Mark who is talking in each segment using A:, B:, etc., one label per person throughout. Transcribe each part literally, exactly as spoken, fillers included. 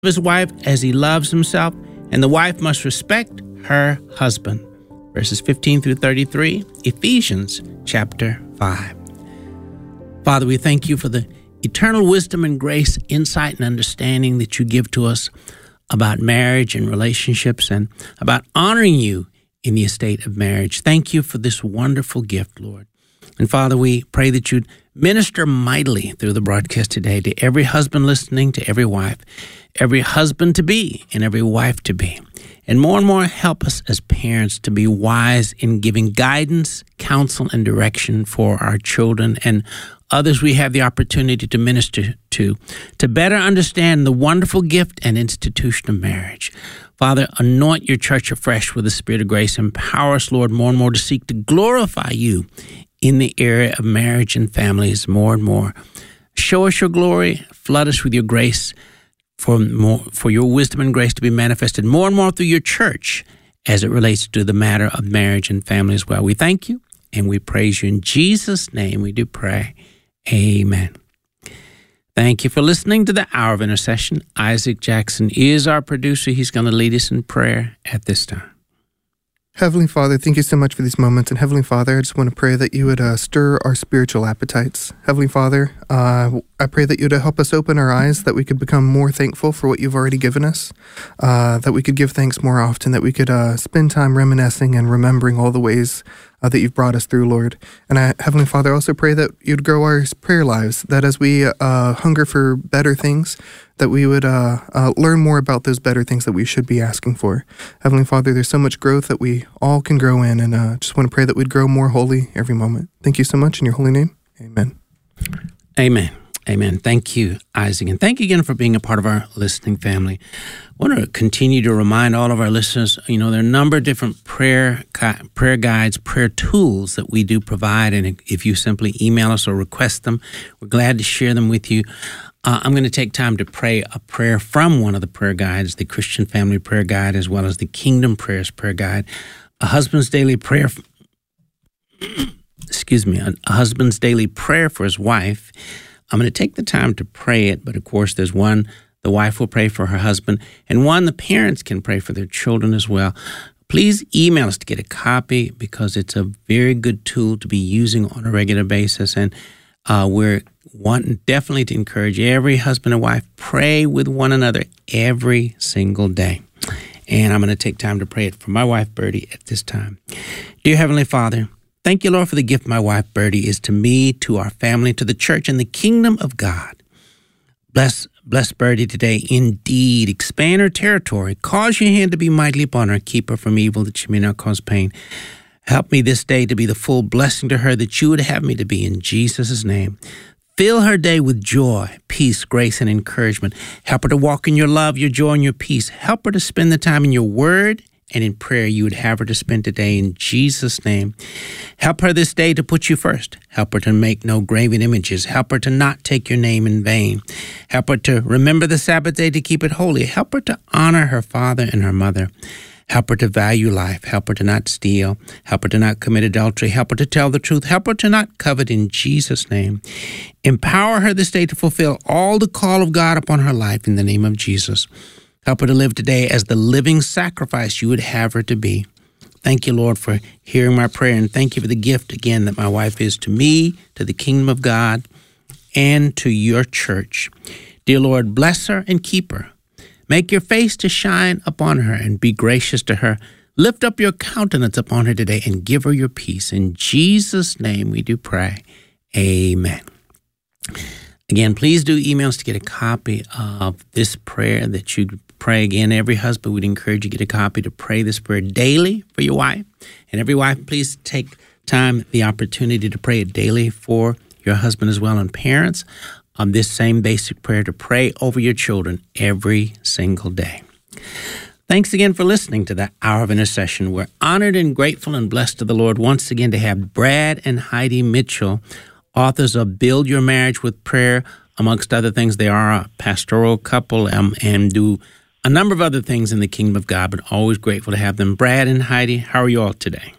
A: his wife as he loves himself, and the wife must respect her husband. Verses fifteen through thirty-three, Ephesians chapter five. Father, we thank you for the eternal wisdom and grace, insight and understanding that you give to us about marriage and relationships and about honoring you in the estate of marriage. Thank you for this wonderful gift, Lord. And Father, we pray that you'd minister mightily through the broadcast today to every husband listening, to every wife, every husband-to-be and every wife-to-be. And more and more, help us as parents to be wise in giving guidance, counsel, and direction for our children and others we have the opportunity to minister to, to better understand the wonderful gift and institution of marriage. Father, anoint your church afresh with the Spirit of grace. Empower us, Lord, more and more to seek to glorify you in the area of marriage and families more and more. Show us your glory. Flood us with your grace for more, for your wisdom and grace to be manifested more and more through your church as it relates to the matter of marriage and family as well. We thank you and we praise you. In Jesus' name we do pray. Amen. Thank you for listening to the Hour of Intercession. Isaac Jackson is our producer. He's going to lead us in prayer at this time.
B: Heavenly Father, thank you so much for these moments. And Heavenly Father, I just want to pray that you would uh, stir our spiritual appetites. Heavenly Father, uh, I pray that you would help us open our eyes, that we could become more thankful for what you've already given us, uh, that we could give thanks more often, that we could uh, spend time reminiscing and remembering all the ways uh, that you've brought us through, Lord. And I, Heavenly Father, I also pray that you'd grow our prayer lives, that as we uh, hunger for better things, that we would uh, uh, learn more about those better things that we should be asking for. Heavenly Father, there's so much growth that we all can grow in, and uh, just want to pray that we'd grow more holy every moment. Thank you so much in your holy name. Amen.
A: Amen. Amen. Thank you, Isaac. And thank you again for being a part of our listening family. I want to continue to remind all of our listeners, you know, there are a number of different prayer prayer guides, prayer tools that we do provide. And if you simply email us or request them, we're glad to share them with you. Uh, I'm going to take time to pray a prayer from one of the prayer guides, the Christian Family Prayer Guide, as well as the Kingdom Prayers Prayer Guide. A husband's daily prayer, excuse me, a, a husband's daily prayer for his wife. I'm going to take the time to pray it, but of course there's one the wife will pray for her husband, and one the parents can pray for their children as well. Please email us to get a copy because it's a very good tool to be using on a regular basis, and uh, we're wanting definitely to encourage every husband and wife, pray with one another every single day. And I'm going to take time to pray it for my wife, Birdie, at this time. Dear Heavenly Father, thank you, Lord, for the gift my wife, Birdie, is to me, to our family, to the church, and the kingdom of God. Bless, bless Birdie today. Indeed, expand her territory. Cause your hand to be mightily upon her. Keep her from evil, that she may not cause pain. Help me this day to be the full blessing to her that you would have me to be, in Jesus' name. Fill her day with joy, peace, grace, and encouragement. Help her to walk in your love, your joy, and your peace. Help her to spend the time in your word and in prayer you would have her to spend today, in Jesus' name. Help her this day to put you first. Help her to make no graven images. Help her to not take your name in vain. Help her to remember the Sabbath day to keep it holy. Help her to honor her father and her mother. Help her to value life. Help her to not steal. Help her to not commit adultery. Help her to tell the truth. Help her to not covet, in Jesus' name. Empower her this day to fulfill all the call of God upon her life in the name of Jesus. Help her to live today as the living sacrifice you would have her to be. Thank you, Lord, for hearing my prayer, and thank you for the gift again that my wife is to me, to the kingdom of God, and to your church. Dear Lord, bless her and keep her. Make your face to shine upon her and be gracious to her. Lift up your countenance upon her today and give her your peace. In Jesus' name we do pray. Amen. Again, please do email us to get a copy of this prayer that you pray. Again, every husband would encourage you to get a copy to pray this prayer daily for your wife. And every wife, please take time, the opportunity to pray it daily for your husband as well. And parents, on this same basic prayer to pray over your children every single day. Thanks again for listening to the Hour of Intercession. We're honored and grateful and blessed to the Lord once again to have Brad and Heidi Mitchell, authors of Build Your Marriage with Prayer. Amongst other things, they are a pastoral couple um, and do a number of other things in the kingdom of God, but always grateful to have them. Brad and Heidi, how are you all today?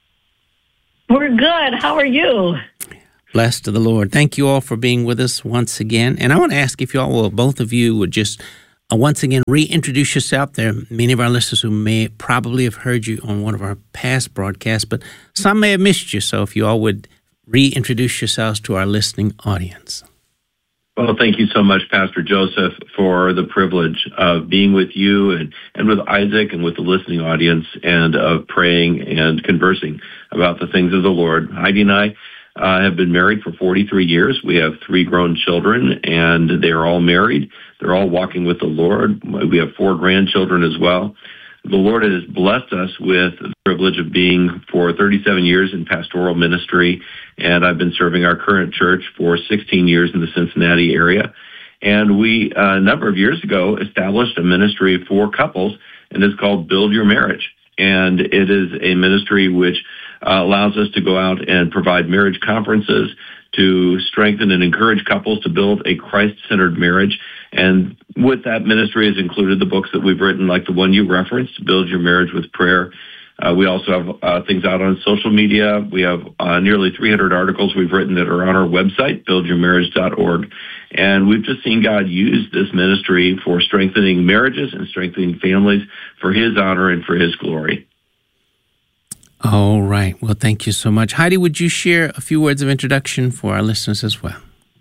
C: We're good. How are you?
A: Blessed to the Lord. Thank you all for being with us once again. And I want to ask if you all will, both of you would just uh, once again, reintroduce yourself. There are many of our listeners who may probably have heard you on one of our past broadcasts, but some may have missed you. So if you all would reintroduce yourselves to our listening audience.
D: Well, thank you so much, Pastor Joseph, for the privilege of being with you and, and with Isaac and with the listening audience and of praying and conversing about the things of the Lord. Heidi and I uh, have been married for forty-three years. We have three grown children, and they are all married. They're all walking with the Lord. We have four grandchildren as well. The Lord has blessed us with the privilege of being for thirty-seven years in pastoral ministry, and I've been serving our current church for sixteen years in the Cincinnati area. And we, uh, a number of years ago, established a ministry for couples, and it's called Build Your Marriage. And it is a ministry which uh, allows us to go out and provide marriage conferences to strengthen and encourage couples to build a Christ-centered marriage. And with that ministry has included the books that we've written, like the one you referenced, Build Your Marriage with Prayer. Uh, we also have uh, things out on social media. We have uh, nearly three hundred articles we've written that are on our website, build your marriage dot org. And we've just seen God use this ministry for strengthening marriages and strengthening families for His honor and for His glory.
A: All right. Well, thank you so much. Heidi, would you share a few words of introduction for our listeners as well?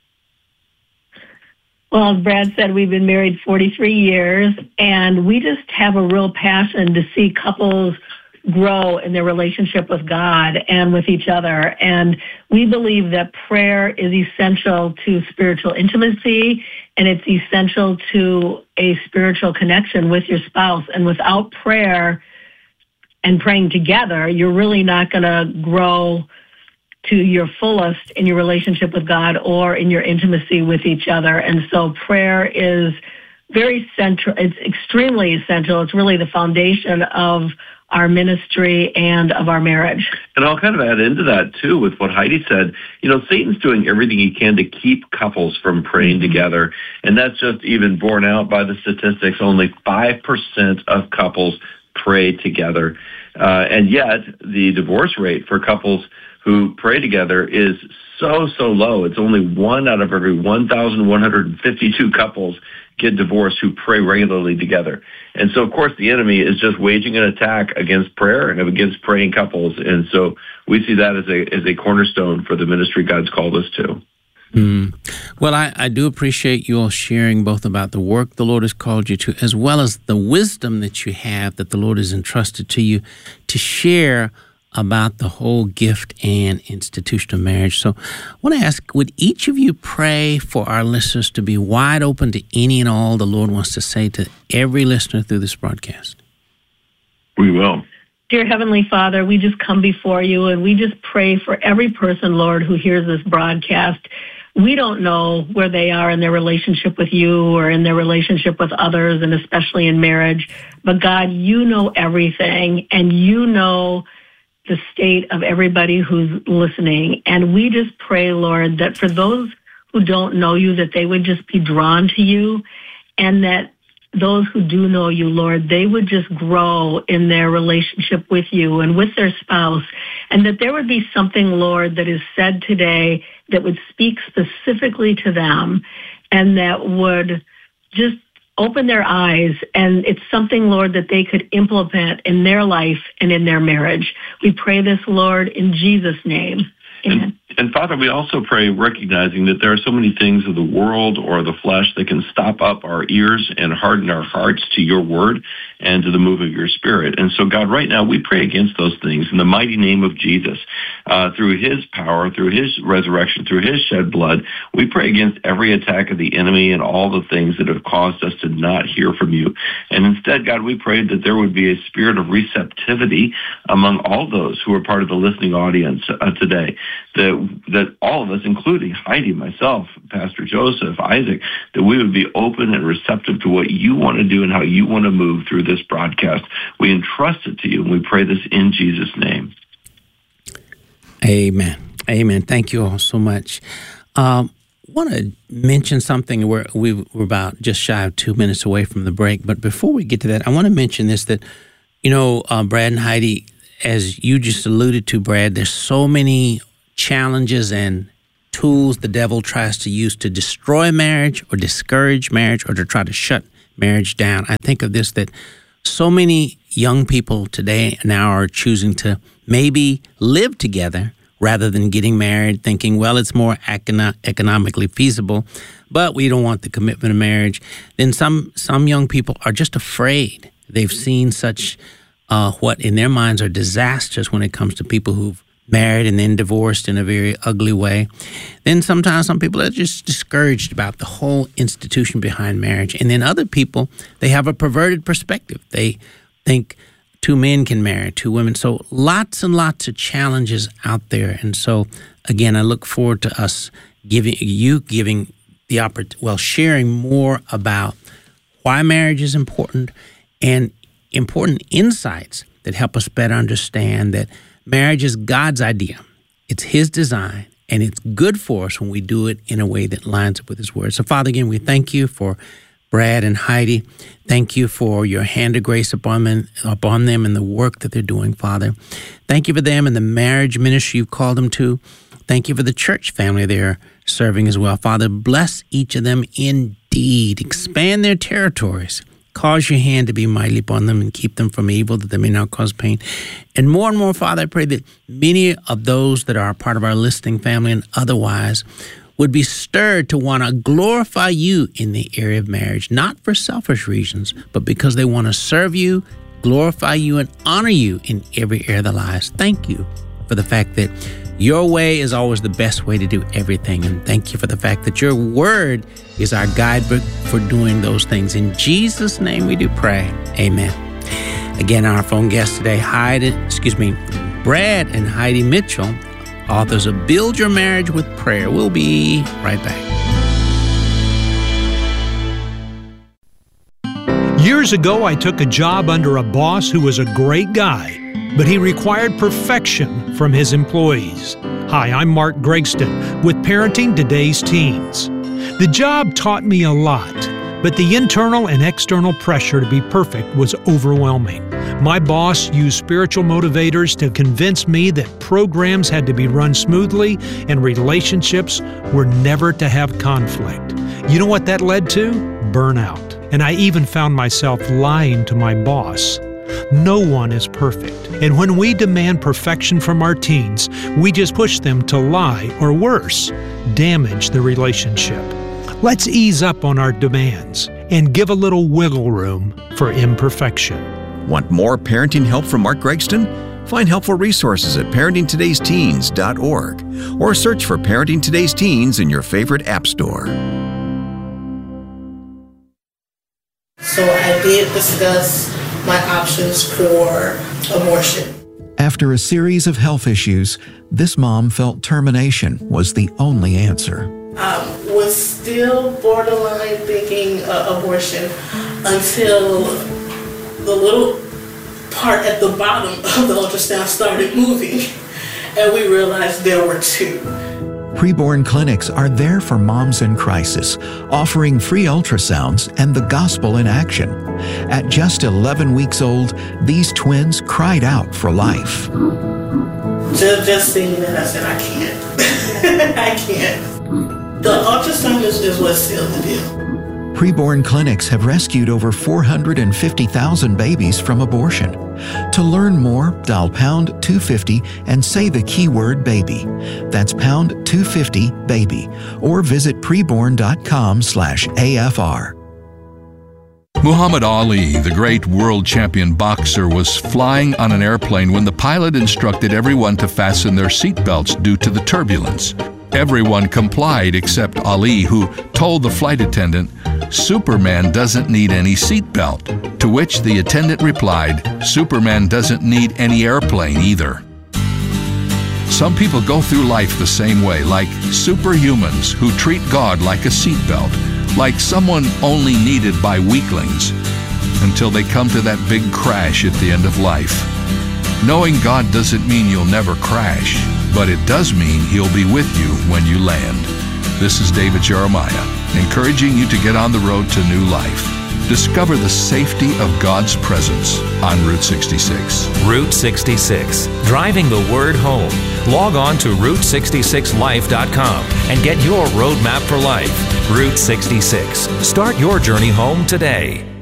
C: Well, as Brad said, we've been married forty-three years, and we just have a real passion to see couples grow in their relationship with God and with each other. And we believe that prayer is essential to spiritual intimacy, and it's essential to a spiritual connection with your spouse. And without prayer and praying together, you're really not going to grow to your fullest in your relationship with God or in your intimacy with each other. And so prayer is very central. It's extremely essential. It's really the foundation of our ministry and of our marriage.
D: And I'll kind of add into that, too, with what Heidi said. You know, Satan's doing everything he can to keep couples from praying mm-hmm. together. And that's just even borne out by the statistics. Only five percent of couples pray together. Uh, and yet, the divorce rate for couples who pray together is so, so low. It's only one out of every one thousand one hundred fifty-two couples get divorced who pray regularly together. And so, of course, the enemy is just waging an attack against prayer and against praying couples. And so we see that as a as a cornerstone for the ministry God's called us to.
A: Mm. Well, I, I do appreciate you all sharing both about the work the Lord has called you to, as well as the wisdom that you have that the Lord has entrusted to you to share about the whole gift and institution of marriage. So I want to ask, would each of you pray for our listeners to be wide open to any and all the Lord wants to say to every listener through this broadcast?
D: We will.
C: Dear Heavenly Father, we just come before you and we just pray for every person, Lord, who hears this broadcast. We don't know where they are in their relationship with you or in their relationship with others, and especially in marriage. But God, you know everything, and you know the state of everybody who's listening. And we just pray, Lord, that for those who don't know you, that they would just be drawn to you, and that those who do know you, Lord, they would just grow in their relationship with you and with their spouse, and that there would be something, Lord, that is said today that would speak specifically to them and that would just open their eyes, and it's something, Lord, that they could implement in their life and in their marriage. We pray this, Lord, in Jesus' name. Amen.
D: And, and Father, we also pray recognizing that there are so many things of the world or the flesh that can stop up our ears and harden our hearts to your word and to the move of your spirit. And so, God, right now we pray against those things in the mighty name of Jesus. Uh, through his power, through his resurrection, through his shed blood, we pray against every attack of the enemy and all the things that have caused us to not hear from you. And instead, God, we pray that there would be a spirit of receptivity among all those who are part of the listening audience uh, today. That, that all of us, including Heidi, myself, Pastor Joseph, Isaac, that we would be open and receptive to what you want to do and how you want to move through this broadcast. We entrust it to you, and we pray this in Jesus' name.
A: Amen. Amen. Thank you all so much. Um, I want to mention something. We're, we're about just shy of two minutes away from the break, but before we get to that, I want to mention this, that, you know, uh, Brad and Heidi, as you just alluded to, Brad, there's so many challenges and tools the devil tries to use to destroy marriage or discourage marriage or to try to shut marriage down. I think of this, that so many young people today now are choosing to maybe live together rather than getting married, thinking, well, it's more econo- economically feasible, but we don't want the commitment of marriage. Then some some young people are just afraid. They've seen such uh, what in their minds are disasters when it comes to people who've married and then divorced in a very ugly way. Then sometimes some people are just discouraged about the whole institution behind marriage. And then other people, they have a perverted perspective. They think two men can marry two women. So lots and lots of challenges out there. And so, again, I look forward to us giving you giving the opportunity, well, sharing more about why marriage is important and important insights that help us better understand that marriage is God's idea. It's His design, and it's good for us when we do it in a way that lines up with His word. So, Father, again, we thank you for Brad and Heidi. Thank you for your hand of grace upon them, upon them and the work that they're doing, Father. Thank you for them and the marriage ministry you've called them to. Thank you for the church family they're serving as well. Father, bless each of them indeed. Expand their territories. Cause your hand to be mighty upon them and keep them from evil, that they may not cause pain. And more and more, Father, I pray that many of those that are a part of our listening family and otherwise would be stirred to want to glorify you in the area of marriage, not for selfish reasons, but because they want to serve you, glorify you, and honor you in every area of their lives. Thank you for the fact that your way is always the best way to do everything. And thank you for the fact that your word is our guidebook for doing those things. In Jesus' name we do pray. Amen. Again, our phone guests today, Heidi, excuse me, Brad and Heidi Mitchell, authors of Build Your Marriage with Prayer. We'll be right back.
E: Years ago, I took a job under a boss who was a great guy, but he required perfection from his employees. Hi, I'm Mark Gregston with Parenting Today's Teens. The job taught me a lot, but the internal and external pressure to be perfect was overwhelming. My boss used spiritual motivators to convince me that programs had to be run smoothly and relationships were never to have conflict. You know what that led to? Burnout. And I even found myself lying to my boss. No one is perfect, and when we demand perfection from our teens, we just push them to lie, or worse, damage the relationship. Let's ease up on our demands and give a little wiggle room for imperfection.
F: Want more parenting help from Mark Gregston? Find helpful resources at parenting todays teens dot org or search for Parenting Today's Teens in your favorite app store.
G: So I did discuss my options for abortion.
H: After a series of health issues, this mom felt termination was the only answer.
G: I was still borderline thinking uh, abortion until the little part at the bottom of the ultrasound started moving, and we realized there were two.
H: Preborn clinics are there for moms in crisis, offering free ultrasounds and the gospel in action. At just eleven weeks old, these twins cried out for life.
G: Just, just seeing it, I said, I can't. I can't. The ultrasound is, is what sealed the deal.
H: Preborn clinics have rescued over four hundred fifty thousand babies from abortion. To learn more, dial pound two fifty and say the keyword baby. That's pound two fifty baby, or visit preborn.com slash AFR.
I: Muhammad Ali, the great world champion boxer, was flying on an airplane when the pilot instructed everyone to fasten their seatbelts due to the turbulence. Everyone complied except Ali, who told the flight attendant, "Superman doesn't need any seatbelt." To which the attendant replied, "Superman doesn't need any airplane either." Some people go through life the same way, like superhumans who treat God like a seatbelt, like someone only needed by weaklings, until they come to that big crash at the end of life. Knowing God doesn't mean you'll never crash, but it does mean He'll be with you when you land. This is David Jeremiah, encouraging you to get on the road to new life. Discover the safety of God's presence on Route sixty-six.
J: Route sixty-six, driving the word home. Log on to route sixty-six life dot com and get your roadmap for life. Route sixty-six. Start your journey home today.